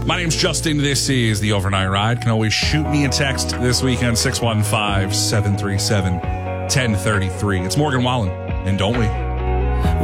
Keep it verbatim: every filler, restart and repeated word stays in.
My name's Justin. This is the Overnight Ride. You can always shoot me a text this weekend, six one five, seven three seven, one zero three three. It's Morgan Wallen, and don't we?